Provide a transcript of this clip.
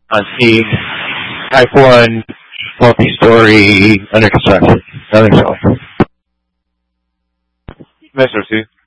on seeing Type 1 multi-story under construction. Nothing so. Mr. 2.